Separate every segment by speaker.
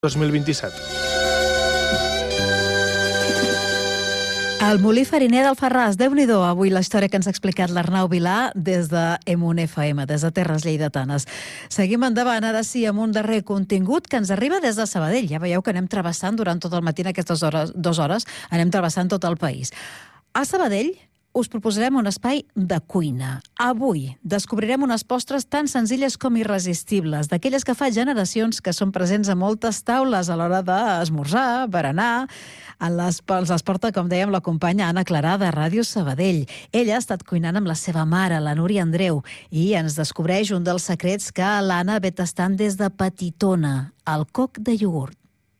Speaker 1: 2027.
Speaker 2: El molí fariner d'Alfarràs, Déu-n'hi-do, avui la història que ens ha explicat l'Arnau Vilà des de Emun FM, des de Terres Lleidatanes. Seguim endavant, ara sí, amb un darrer contingut que ens arriba des de Sabadell. Ja veieu que anem travessant durant tot el matí, en aquestes dues hores, anem travessant tot el país. A Sabadell us proposarem un espai de cuina. Avui descobrirem unes postres tan senzilles com irresistibles, d'aquelles que fa generacions que són presents a moltes taules a l'hora d'esmorzar, berenar. Els porta, com dèiem, la companya Anna Clarà de Ràdio Sabadell. Ella ha estat cuinant amb la seva mare, la Núria Andreu, i ens descobreix un dels secrets que l'Anna ve tastant des de petitona, el coc de iogurt.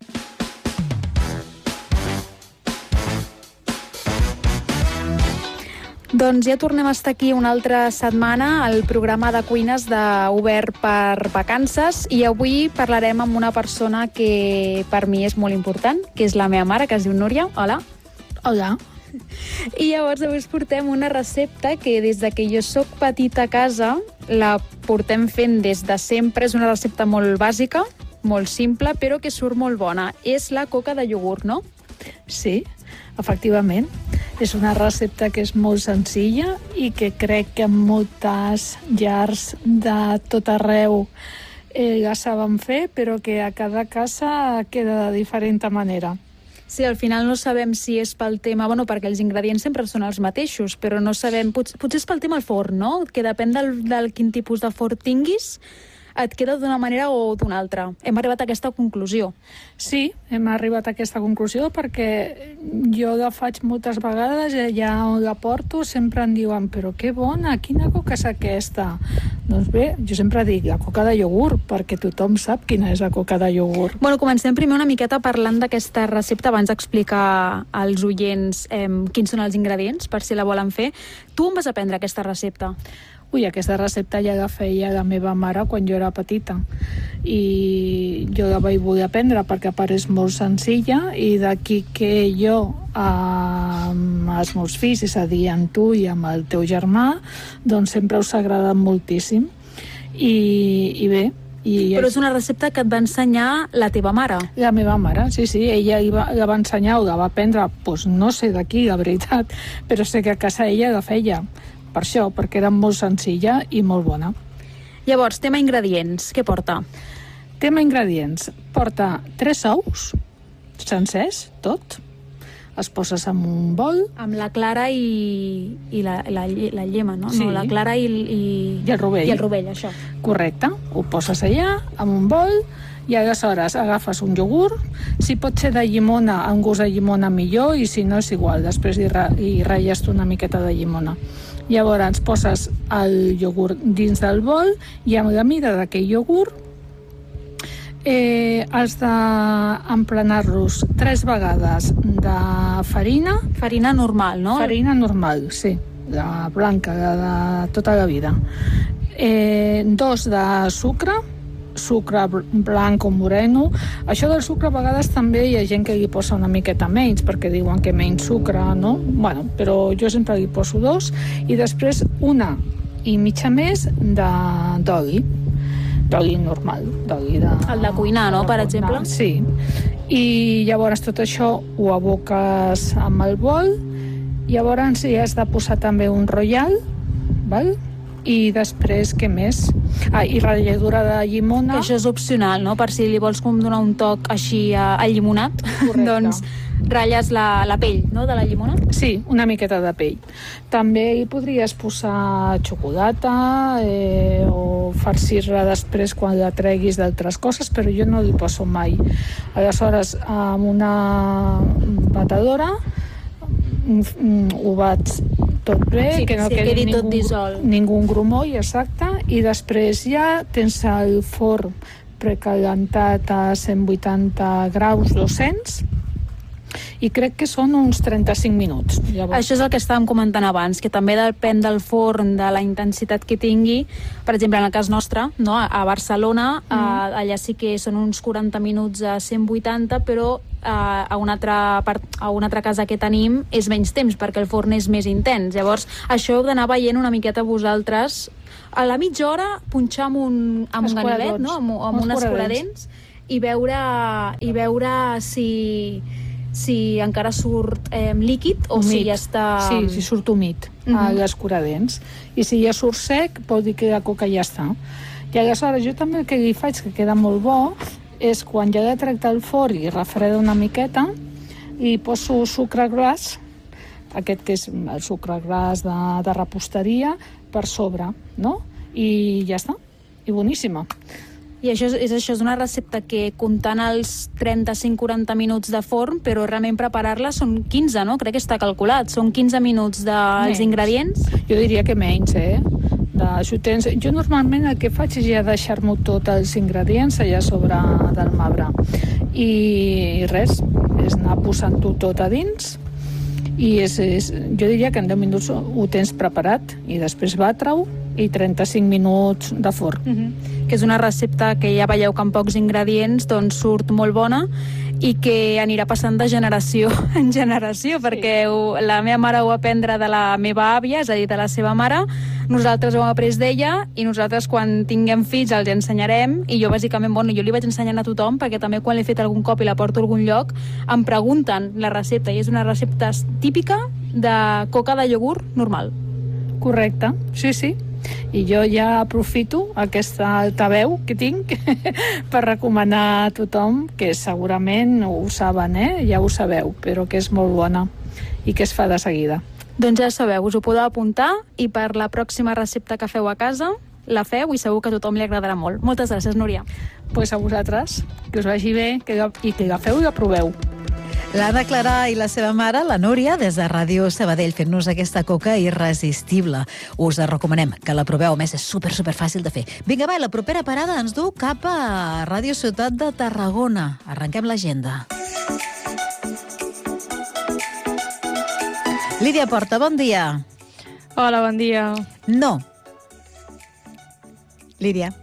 Speaker 3: Doncs ja tornem a estar aquí una altra setmana al programa de cuines d'Obert per Vacances, i avui parlarem amb una persona que per mi és molt important, que és la meva mare, que es diu Núria. Hola.
Speaker 4: Hola.
Speaker 3: I llavors avui us portem una recepta que des de que jo soc petita a casa la portem fent des de sempre. És una recepta molt bàsica, molt simple, però que surt molt bona. És la coca de iogurt, no?
Speaker 4: Sí, efectivament. És una recepta que és molt senzilla i que crec que en moltes llars de tot arreu la saben fer, però que a cada casa queda de diferent manera.
Speaker 3: Sí, al final no sabem si és pel tema... perquè els ingredients sempre són els mateixos, però no sabem... Potser és pel tema del forn, no? Que depèn del quin tipus de forn tinguis, et queda d'una manera o d'una altra. Hem arribat a aquesta conclusió.
Speaker 4: Sí, hem arribat a aquesta conclusió perquè jo la faig moltes vegades i allà on la porto sempre em diuen però que bona, quina coca és aquesta? Doncs bé, jo sempre dic la coca de iogurt, perquè tothom sap quina és la coca de iogurt.
Speaker 3: Comencem primer una miqueta parlant d'aquesta recepta abans d'explicar als oients quins són els ingredients, per si la volen fer. Tu on vas aprendre aquesta recepta?
Speaker 4: Aquesta recepta ja la feia la meva mare quan jo era petita i jo la vaig voler aprendre perquè a part és molt senzilla, i d'aquí que jo amb els meus fills, és a dir, amb tu i amb el teu germà, doncs sempre us ha agradat moltíssim. I bé...
Speaker 3: Però és una recepta que et va ensenyar la teva mare?
Speaker 4: La meva mare, sí, ella la va ensenyar o la va aprendre, doncs no sé d'aquí, la veritat, però sé que a casa ella la feia. Per això, perquè era molt senzilla i molt bona.
Speaker 3: Llavors, tema ingredients, què porta?
Speaker 4: Tema ingredients. Porta 3 ous, sencers, tot. Els poses en un bol.
Speaker 3: Amb la clara i la llema, no?
Speaker 4: Sí.
Speaker 3: No, la clara i
Speaker 4: el rovell.
Speaker 3: I el rovell, això.
Speaker 4: Correcte. Ho poses allà, en un bol, i aleshores agafes un iogurt. Si pot ser de llimona, amb gust de llimona millor, i si no és igual, després hi ratlles una miqueta de llimona. Llavors poses el iogurt dins del bol i amb la mida d'aquell iogurt has d'emplenar-los 3 vegades de farina.
Speaker 3: Farina normal, no?
Speaker 4: Farina normal, sí, la blanca, la de tota la vida. 2 de sucre blanc o moreno. Això del sucre a vegades també hi ha gent que li posa una miqueta menys perquè diuen que menys sucre, no? Però jo sempre li poso 2, i després 1 i mitja més d'oli normal,
Speaker 3: el de cuinar, no, per exemple?
Speaker 4: Sí, i llavors tot això ho aboques amb el bol. Llavors hi has de posar també un royal, val? I després, què més? I ratlladura de llimona.
Speaker 3: Que això és opcional, no? Per si li vols donar un toc així al llimonat.
Speaker 4: Correcte.
Speaker 3: Doncs ratlles la pell, no?, de la llimona.
Speaker 4: Sí, una miqueta de pell. També hi podries posar xocolata o farcir-la després quan la treguis d'altres coses, però jo no li poso mai. Aleshores, amb una batedora ho bats tot bé,
Speaker 3: sí,
Speaker 4: que no quedi
Speaker 3: tot dissolt.
Speaker 4: Ningú grumoll, exacte, i després ja tens el forn precalentat a 180 graus 200, i crec que són uns 35 minuts. Llavors...
Speaker 3: Això és el que estàvem comentant abans, que també depèn del forn, de la intensitat que tingui. Per exemple, en el cas nostre, no? A Barcelona, allà sí que són uns 40 minuts a 180, però a una altra casa que tenim és menys temps, perquè el forn és més intens. Llavors, això heu d'anar veient una miqueta vosaltres. A la mitja hora punxar amb un ganivet, no? amb un escuradents, i veure si encara surt líquid o
Speaker 4: humit.
Speaker 3: si ja està...
Speaker 4: Sí, si surt humit a l'escuradents. I si ja surt sec, vol dir que la coca ja està. I aleshores jo també el que li faig, que queda molt bo, és quan ja he tret el forn i refreda una miqueta, i poso sucre gras, aquest que és el sucre gras de reposteria, per sobre, no? I ja està, i boníssima.
Speaker 3: I això és una recepta que, comptant els 35-40 minuts de forn, però realment preparar-la són 15, no? Crec que està calculat. Són 15 minuts dels ingredients?
Speaker 4: Jo diria que menys, Jo normalment el que faig és ja deixar-m'ho tot els ingredients allà sobre del marbre. I res, és anar posant-ho tot a dins, i jo diria que en 10 minuts ho tens preparat, i després batre-ho, i 35 minuts de forn.
Speaker 3: Que és una recepta que ja veieu que amb pocs ingredients doncs surt molt bona i que anirà passant de generació en generació, perquè la meva mare ho va aprendre de la meva àvia, és a dir, de la seva mare, nosaltres ho hem après d'ella, i nosaltres quan tinguem fills els ensenyarem, i jo bàsicament, jo li vaig ensenyant a tothom, perquè també quan l'he fet algun cop i la porto a algun lloc, em pregunten la recepta, i és una recepta típica de coca de iogurt normal.
Speaker 4: Correcte, sí. I jo ja aprofito aquesta altaveu que tinc per recomanar a tothom, que segurament ho saben, ja ho sabeu, però que és molt bona i que es fa de seguida.
Speaker 3: Doncs ja sabeu, us ho podeu apuntar, i per la pròxima recepta que feu a casa la feu i segur que a tothom li agradarà molt. Moltes gràcies, Núria.
Speaker 4: Pues a vosaltres, que us vagi bé i que agafeu i la proveu.
Speaker 2: L'Anna Clarà i la seva mare, la Núria, des de Ràdio Sabadell, fent-nos aquesta coca irresistible. Us recomanem que la proveu, a més és super fàcil de fer. Vinga, va, la propera parada ens du cap a Ràdio Ciutat de Tarragona. Arrenquem l'agenda. Lídia Porta, bon dia.
Speaker 1: Hola, bon dia.
Speaker 2: No. Lídia.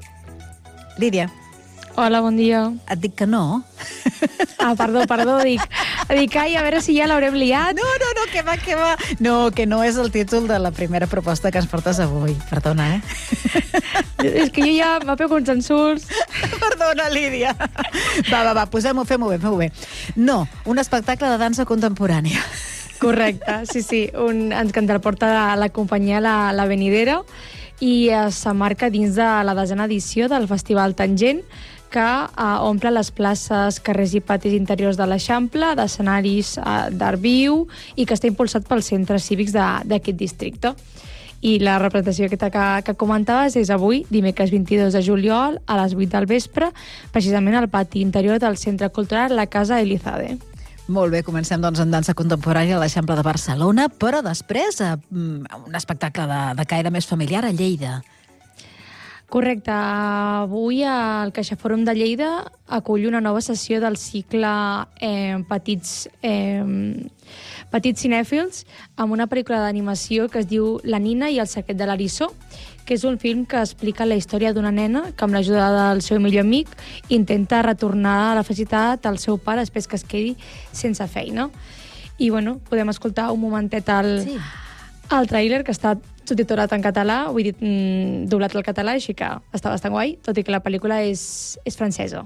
Speaker 1: Hola, bon dia.
Speaker 2: Et dic que no.
Speaker 1: Perdó, dic, ai, a veure si ja l'haurem liat.
Speaker 2: No, que va. No, que no és el títol de la primera proposta que ens portes avui. Perdona,
Speaker 1: És que jo ja m'apego uns ensurts.
Speaker 2: Perdona, Lídia. Va, posem-ho, fem-ho bé. No, un espectacle de dansa contemporània.
Speaker 1: Correcte, sí. Ens porta la companyia La Venidera, i s'emmarca dins de la 10a edició del Festival Tangent, que omple les places, carrers i patis interiors de l'Eixample, d'escenaris d'art viu, i que està impulsat pels centres cívics d'aquest districte. I la representació aquesta que comentaves és avui, dimecres 22 de juliol, a les 8 del vespre, precisament al pati interior del Centre Cultural La Casa Elizade.
Speaker 2: Molt bé, comencem doncs en dansa contemporània a l'Eixample de Barcelona, però després un espectacle de caire més familiar a Lleida.
Speaker 1: Correcte. Avui el CaixaFòrum de Lleida acull una nova sessió del cicle Petits cinèfils, amb una pel·lícula d'animació que es diu La Nina i el secret de l'eriçó, que és un film que explica la història d'una nena que, amb l'ajuda del seu millor amic, intenta retornar a la felicitat al seu pare després que es quedi sense feina. I, podem escoltar un momentet el tràiler, que està subtitulat en català, vull dir, doblat al català, així que està bastant guai, tot i que la pel·lícula és francesa.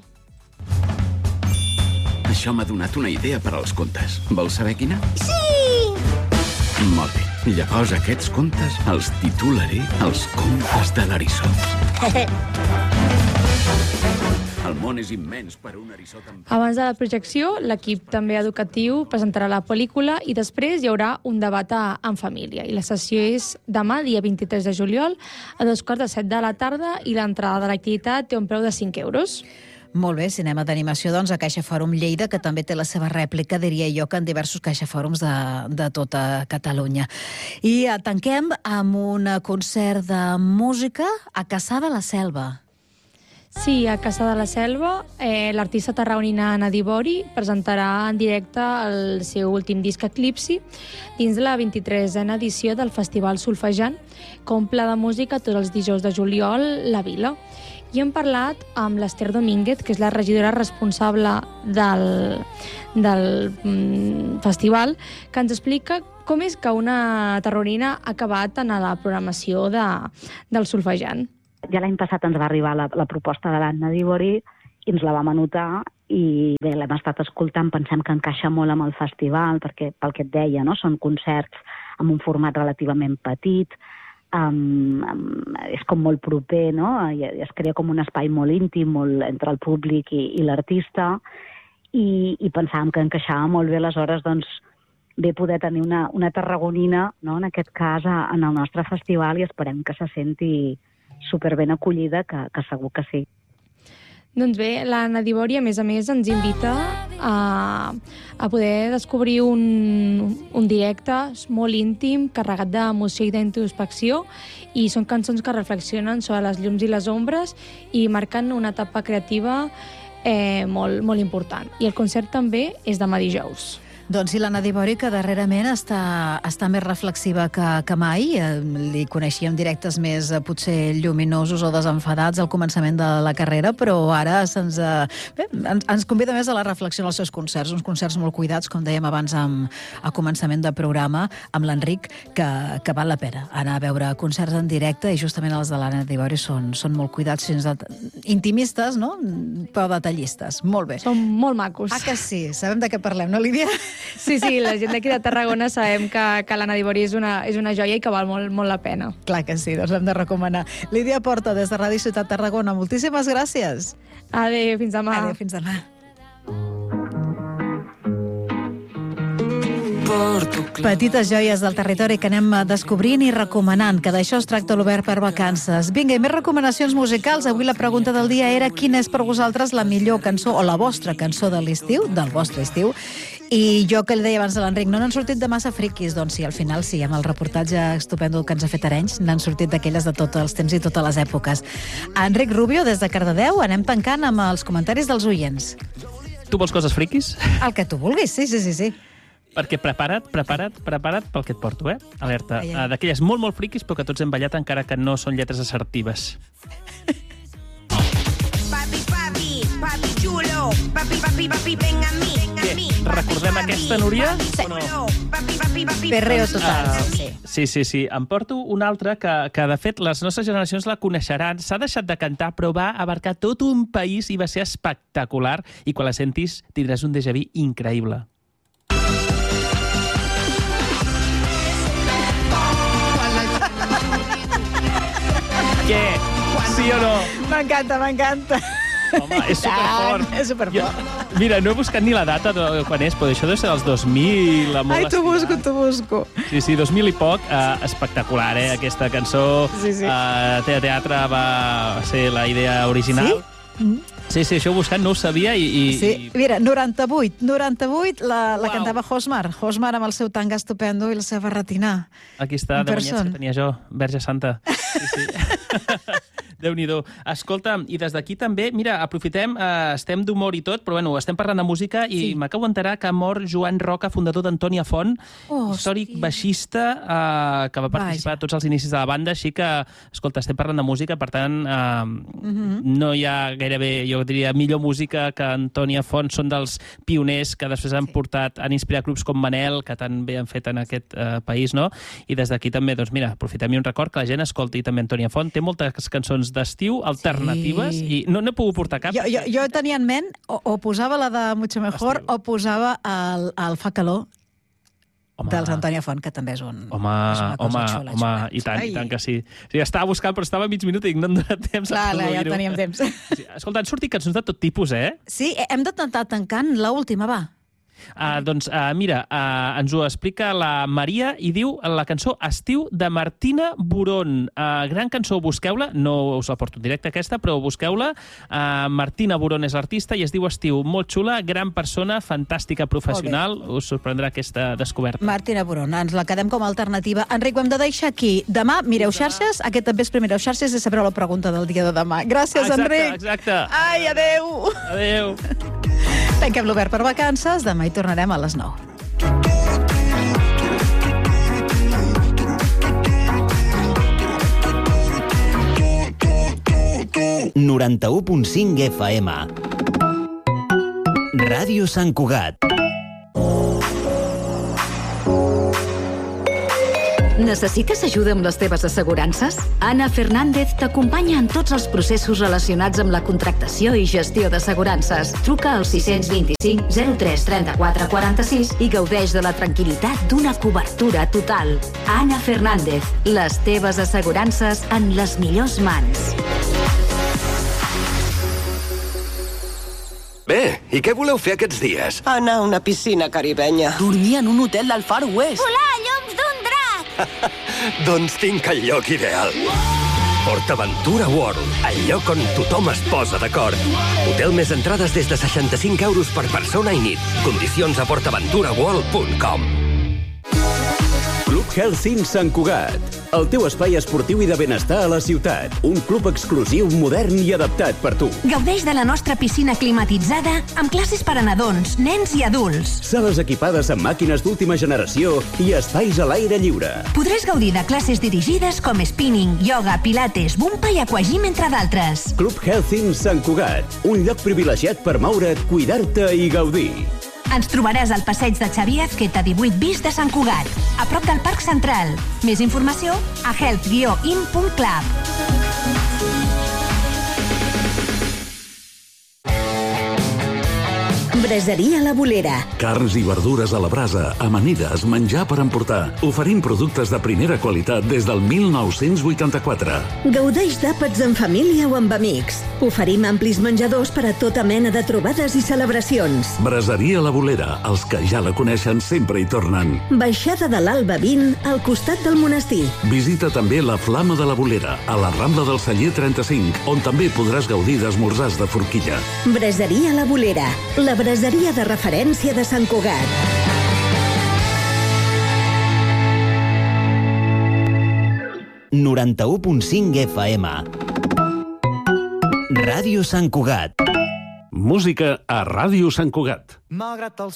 Speaker 5: Això m'ha donat una idea per als contes. Vols saber quina?
Speaker 6: Sí!
Speaker 5: Molt bé. Llavors aquests contes els titularé Els contes de l'eriçó. El món és immens per un eriçó tan...
Speaker 1: Abans de la projecció, l'equip també educatiu presentarà la pel·lícula i després hi haurà un debat en família. I la sessió és demà, dia 23 de juliol, a 2:45 de la tarda, i l'entrada de l'activitat té un preu de 5 euros.
Speaker 2: Molt bé, cinema d'animació, doncs, a CaixaFòrum Lleida, que també té la seva rèplica, diria jo, que en diversos CaixaFòrums de tota Catalunya. I tanquem amb un concert de música a Cassà de la Selva.
Speaker 1: Sí, a Cassà de la Selva, l'artista tarragonina Nadibori presentarà en directe el seu últim disc Eclipsi dins de la 23a edició del Festival Solfejant, que omple de música tots els dijous de juliol la vila. I hem parlat amb l'Ester Domínguez, que és la regidora responsable del festival, que ens explica com és que una tarragonina ha acabat en la programació del Solfejant.
Speaker 7: Ja l'any passat ens va arribar la proposta de l'Anna Dibori
Speaker 6: i ens la vam anotar i bé, l'hem estat escoltant, pensem que encaixa molt amb el festival, perquè pel que et deia, no? Són concerts amb un format relativament petit, és com molt proper, no? I es crea com un espai molt íntim entre el públic i l'artista, i pensàvem que encaixava molt bé, aleshores, doncs, bé poder tenir una tarragonina, no? En aquest cas, en el nostre festival, i esperem que se senti superben acollida, que segur que sí.
Speaker 1: Doncs bé, la Nadibori, a més, ens invita a poder descobrir un directe molt íntim, carregat d'emoció i d'introspecció, i són cançons que reflexionen sobre les llums i les ombres i marquen una etapa creativa molt, molt important. I el concert també és demà dijous.
Speaker 2: Doncs sí, la Nadibori, que darrerament està més reflexiva que mai. Li coneixíem directes més potser lluminosos o desenfadats al començament de la carrera, però ara ens convida més a la reflexió als seus concerts, uns concerts molt cuidats, com dèiem abans a començament de programa, amb l'Enric, que val la pena anar a veure concerts en directe, i justament els de la Nadibori són molt cuidats, intimistes, no? Però detallistes. Molt bé.
Speaker 1: Són molt macos.
Speaker 2: Ah, que sí? Sabem de què parlem, no, Lídia?
Speaker 1: Sí, la gent d'aquí de Tarragona sabem que la Nadibori és una joia i que val molt, molt la pena.
Speaker 2: Clar que sí, doncs l'hem de recomanar. Lídia Porta, des de Ràdio Ciutat Tarragona, moltíssimes gràcies.
Speaker 1: Adéu, fins demà.
Speaker 2: Adéu, fins demà. Petites joies del territori que anem descobrint i recomanant, que d'això es tracta l'Obert per Vacances. Vinga, i més recomanacions musicals. Avui la pregunta del dia era quina és per vosaltres la millor cançó o la vostra cançó de l'estiu, del vostre estiu. I jo, que li deia abans a l'Enric, no n'han sortit de massa friquis. Doncs sí, al final sí, amb el reportatge estupendo que ens ha fet Arenys, n'han sortit d'aquelles de tots els temps i totes les èpoques. Enric Rubio, des de Cardedeu, anem tancant amb els comentaris dels oients.
Speaker 7: Tu vols coses friquis?
Speaker 2: El que tu vulguis, sí.
Speaker 7: Perquè prepara't pel que et porto, Alerta. D'aquelles molt, molt friquis, però que tots hem ballat encara que no són lletres assertives. Recordem aquesta, Núria?
Speaker 2: Sí. Perreo total.
Speaker 7: Sí. Em porto una altra que, de fet, les nostres generacions la coneixeran. S'ha deixat de cantar, però va abarcar tot un país i va ser espectacular. I quan la sentis tindràs un déjà vu increïble. Què? Sí o no?
Speaker 2: M'encanta.
Speaker 7: Home, és superfort.
Speaker 2: És superfort.
Speaker 7: Mira, no he buscat ni la data de quan és, però això deu ser dels 2000.
Speaker 2: Ai, t'ho busco.
Speaker 7: Sí, 2000 i poc. Espectacular, aquesta cançó.
Speaker 2: Sí.
Speaker 7: Teatre va ser la idea original. Sí, això ho buscant, no ho sabia i...
Speaker 2: Sí, mira, 98, la cantava Josmar amb el seu tanga estupendo i la seva barretina.
Speaker 7: Aquí està, de banyets que tenia jo, Verge Santa. Sí. Déu-n'hi-do. Escolta, i des d'aquí també, mira, aprofitem, estem d'humor i tot, però bueno, estem parlant de música i m'acabo d'enterar que ha mort Joan Roca, fundador d'Antònia Font, històric baixista que va participar a tots els inicis de la banda, així que, escolta, estem parlant de música, per tant, no hi ha gairebé, jo diria, millor música que Antònia Font. Són dels pioners que després han inspirat grups com Manel, que tan bé han fet en aquest país, no? I des d'aquí també, doncs mira, aprofitem-hi un record que la gent escolti també Antònia Font. Té moltes cançons d'estiu, alternatives, i no n'he pogut portar cap.
Speaker 2: Jo tenia en ment, o posava la de Mucho Mejor, o posava el Fa Calor dels Antònia Font, que també és una cosa xula.
Speaker 7: Home, i tant que sí. Estava buscant, però estava mig minut i no em dona temps.
Speaker 2: Clar, ja teníem temps.
Speaker 7: Escolta, han sortit cançons de tot tipus,
Speaker 2: Sí, hem de tentar tancant l'última, va.
Speaker 7: Doncs mira, ens ho explica la Maria i diu la cançó Estiu de Martina Boron. Gran cançó, busqueu-la, no us la porto en directe aquesta, però busqueu-la. Martina Boron és l'artista i es diu Estiu. Molt xula, gran persona, fantàstica professional. Us sorprendrà aquesta descoberta.
Speaker 2: Martina Boron, ens la quedem com a alternativa. Enric, ho hem de deixar aquí. Demà mireu xarxes, aquest també mireu xarxes i sabreu la pregunta del dia de demà. Gràcies, Enric.
Speaker 7: Exacte.
Speaker 2: Ai, adeu.
Speaker 7: Adeu.
Speaker 2: Tanquem l'Obert per Vacances, demà hi tornarem a les 9.
Speaker 8: 91.5 FM. Ràdio Sant Cugat. Necessites ajuda amb les teves assegurances? Ana Fernández t'acompanya en tots els processos relacionats amb la contractació i gestió d'assegurances. Truca al 625 03 34 46 i gaudeix de la tranquil·litat d'una cobertura total. Ana Fernández, les teves assegurances en les millors mans.
Speaker 9: Bé, i què voleu fer aquests dies?
Speaker 10: Anar a una piscina caribenya.
Speaker 11: Dormir en un hotel del Far West.
Speaker 12: Volar a lloms d'un drac.
Speaker 9: Doncs tinc el lloc ideal. PortAventura World, el lloc on tothom es posa d'acord. Hotel més entrades des de 65 € per persona i nit. Condicions a portaventuraworld.com.
Speaker 13: Club Health Sant Cugat, el teu espai esportiu i de benestar a la ciutat. Un club exclusiu, modern i adaptat per tu.
Speaker 14: Gaudeix de la nostra piscina climatitzada amb classes per a nadons, nens i adults.
Speaker 13: Sales equipades amb màquines d'última generació i espais a l'aire lliure.
Speaker 14: Podràs gaudir de classes dirigides com spinning, ioga, pilates, bumpa i aquagym, entre d'altres.
Speaker 13: Club Health Sant Cugat, un lloc privilegiat per moure't, cuidar-te i gaudir.
Speaker 14: Ens trobaràs al passeig de Xavier Azqueta 18 bis de Sant Cugat, a prop del Parc Central. Més informació a health-in.club.
Speaker 15: Braseria La Bolera.
Speaker 5: Carns i verdures a la brasa, amanides, menjar per emportar. Oferim productes de primera qualitat des del 1984.
Speaker 15: Gaudeix d'àpats en família o amb amics. Oferim amplis menjadors per a tota mena de trobades i celebracions.
Speaker 5: Braseria La Bolera. Els que ja la coneixen sempre hi tornen.
Speaker 15: Baixada de l'Alba 20, al costat del monestir.
Speaker 5: Visita també la Flama de la Bolera, a la Rambla del Celler 35, on també podràs gaudir d'esmorzars de forquilla.
Speaker 15: Braseria La Bolera, la braseria de referència de Sant Cugat.
Speaker 16: FM. Ràdio Sant Cugat.
Speaker 5: Música a Ràdio Sant Cugat.
Speaker 17: Malgrat el